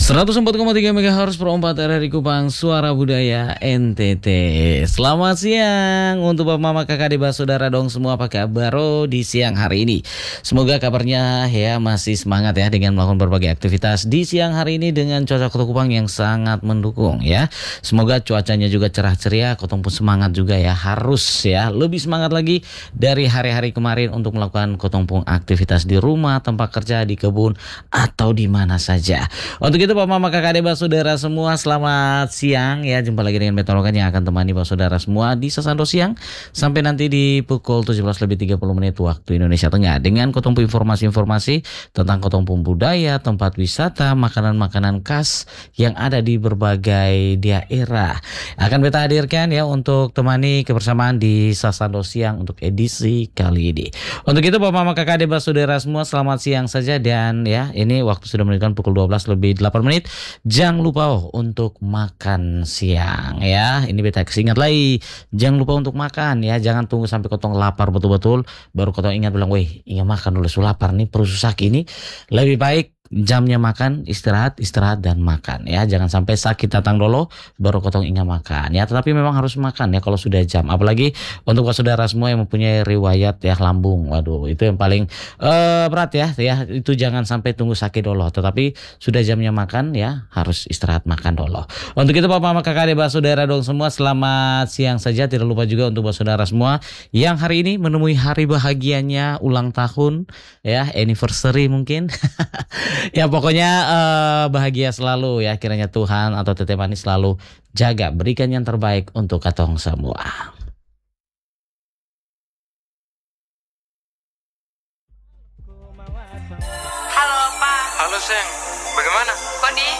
104,3 MHz per 4 RRI Kupang, Suara Budaya NTT. Selamat siang untuk Bapak Mama Kakak Adik Saudara dong semua, apa kabar di siang hari ini? Semoga kabarnya ya masih semangat ya dengan melakukan berbagai aktivitas di siang hari ini dengan cuaca Kota Kupang yang sangat mendukung ya. Semoga cuacanya juga cerah ceria, Kotong pun semangat juga ya, harus ya lebih semangat lagi dari hari-hari kemarin untuk melakukan Kotong pun aktivitas di rumah, tempat kerja, di kebun atau di mana saja. Untuk itu Bapak Mama Kakak Adik Saudara semua, selamat siang ya. Jumpa lagi dengan Meteorologi yang akan temani Bapak Saudara semua di Sasando Siang sampai nanti di pukul 17:30 waktu Indonesia Tengah dengan Kotongpu informasi-informasi tentang Kotongpu budaya, tempat wisata, makanan-makanan khas yang ada di berbagai daerah. Akan beta hadirkan ya untuk temani kebersamaan di Sasando Siang untuk edisi kali ini. Untuk itu Bapak Mama Kakak Adik Saudara semua, selamat siang saja, dan ya ini waktu sudah menunjukkan pukul 12:08. Jangan lupa untuk makan siang ya. Ini beta ingat lagi, jangan lupa untuk makan ya. Jangan tunggu sampai kotong lapar betul-betul baru kotong ingat bilang, weh ingat makan dulu, lapar nih perut susah ini. Lebih baik jamnya makan, istirahat dan makan ya. Jangan sampai sakit datang dulu baru kotong ingat makan ya. Tetapi memang harus makan ya kalau sudah jam. Apalagi untuk saudara semua yang mempunyai riwayat ya lambung. Waduh, itu yang paling berat ya. Itu jangan sampai tunggu sakit dulu. Tetapi sudah jamnya makan ya, harus istirahat makan dulu. Untuk itu Bapak Mama Kakak Adik Saudara dong semua, selamat siang saja. Tidak lupa juga untuk saudara semua yang hari ini menemui hari bahagianya, ulang tahun ya, anniversary mungkin. Ya pokoknya bahagia selalu ya, kiranya Tuhan atau Teteh Manis selalu jaga, berikan yang terbaik untuk katong semua. Halo Pak. Halo Seng, bagaimana? Kondisi